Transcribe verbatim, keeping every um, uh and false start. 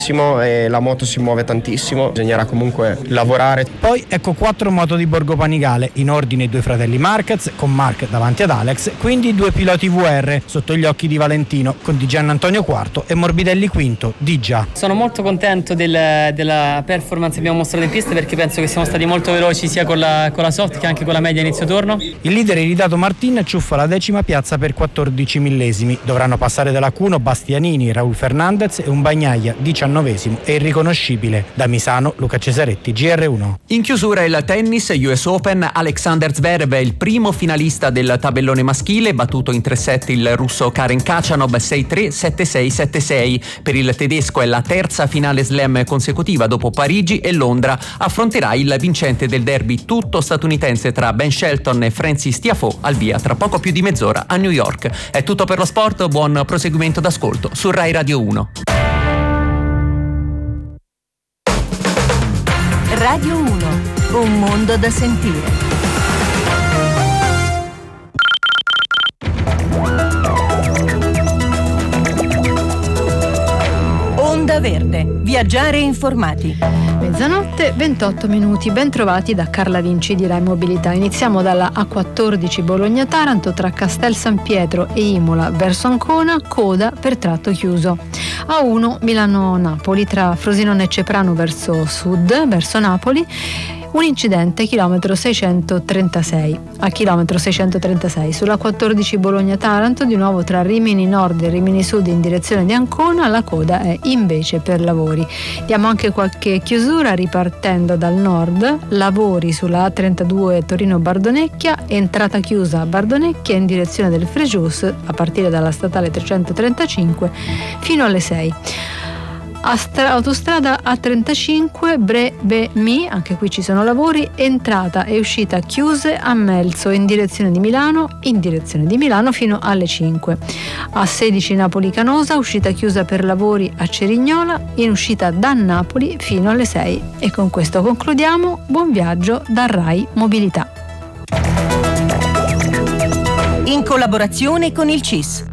e la moto si muove tantissimo, bisognerà comunque lavorare. Poi ecco quattro moto di Borgo Panigale, in ordine i due fratelli Marquez, con Marc davanti ad Alex, quindi due piloti V R sotto gli occhi di Valentino, con Di Gian Antonio quarto e Morbidelli quinto. Di già. Sono molto contento del, della performance che abbiamo mostrato in pista, perché penso che siamo stati molto veloci sia con la, con la soft che anche con la media inizio turno. Il leader iridato Martin ciuffa la decima piazza per quattordici millesimi. Dovranno passare dalla Cuno Bastianini, Raul Fernandez e un Bagnaia diciannovesimo e irriconoscibile. Da Misano, Luca Cesaretti, G R uno. In chiusura il tennis, U S Open, Alexander Zverev è il primo finalista del tabellone maschile, battuto in tre set il russo Karen Khachanov sei tre sette sei sette sei. Per il tedesco è la terza finale slam consecutiva dopo Parigi e Londra. Affronterà il vincente del derby tutto statunitense tra Ben Shelton e Francis Tiafoe, al via tra poco più di mezz'ora a New York. È tutto per lo sport, buon proseguimento d'ascolto su Rai Radio uno. Radio uno, un mondo da sentire. Onda Verde, viaggiare informati. Mezzanotte, ventotto minuti, ben trovati da Carla Vinci di Rai Mobilità. Iniziamo dalla A quattordici Bologna-Taranto tra Castel San Pietro e Imola verso Ancona, coda per tratto chiuso. A uno Milano-Napoli tra Frosinone e Ceprano verso sud, verso Napoli. Un incidente, chilometro seicentotrentasei. A chilometro seicentotrentasei sulla quattordici Bologna-Taranto, di nuovo tra Rimini Nord e Rimini Sud in direzione di Ancona, la coda è invece per lavori. Diamo anche qualche chiusura ripartendo dal nord, lavori sulla A trentadue Torino-Bardonecchia, entrata chiusa a Bardonecchia in direzione del Frejus a partire dalla statale trecentotrentacinque fino alle sei. Astra- autostrada A trentacinque Bre-Be-Mi, anche qui ci sono lavori, entrata e uscita chiuse a Melzo in direzione di Milano, in direzione di Milano fino alle cinque. A sedici Napoli-Canosa, uscita chiusa per lavori a Cerignola, in uscita da Napoli fino alle sei. E con questo concludiamo. Buon viaggio da Rai Mobilità. In collaborazione con il C I S.